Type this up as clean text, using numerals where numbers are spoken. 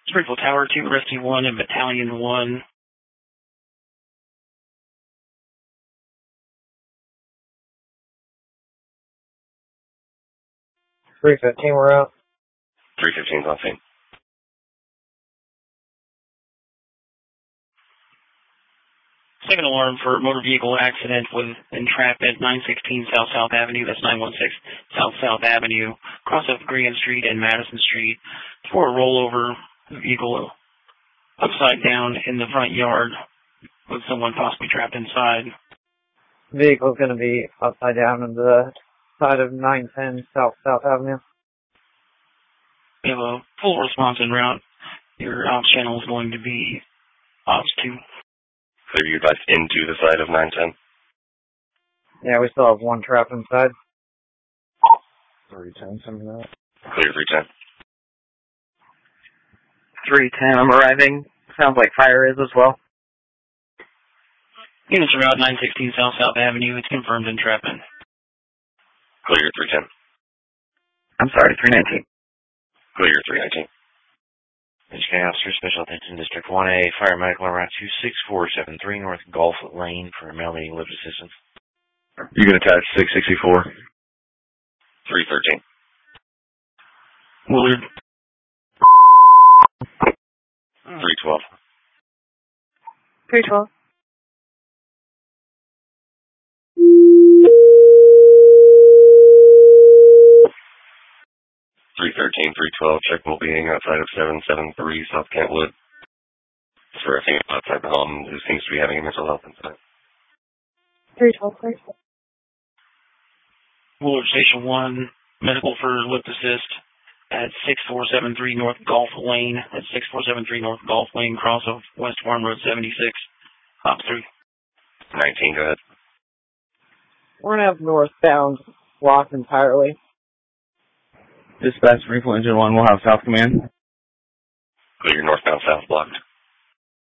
Springfield Tower 2, Rescue 1, and Battalion 1. We're out. 315's on scene. Second alarm for motor vehicle accident with entrapment, 916 South Avenue. That's 916 South Avenue. Cross of Grand Street and Madison Street. For a rollover vehicle upside down in the front yard with someone possibly trapped inside. Vehicle's going to be upside down on the side of 910 South Avenue. We have a full response en route. Your ops channel is going to be ops 2. Clear you guys into the side of 910. Yeah, we still have one trapped inside. 310, something like that. Clear 310. 310, I'm arriving. Sounds like fire is as well. Units are out 916 South Avenue. It's confirmed entrapment. Clear 310. I'm sorry, 319. Clear 319. HK Officer, Special Attention, District 1A, Fire Medical Route 26473 North Gulf Lane for male needing lift assistance. You can attach 664. 313. Willard. 312. 312. 313, 312, check well-being outside of 773 South Kentwood. For a female outside the home who seems to be having a mental health incident. 312, 312. Willard Station 1, medical for lift assist at 6473 North Gulf Lane. That's 6473 North Gulf Lane, cross of West Farm Road 76. Ops 3. 19, go ahead. We're going to have northbound locked entirely. Dispatch, Springfield Engine 1, we'll have South Command. Clear northbound south blocked.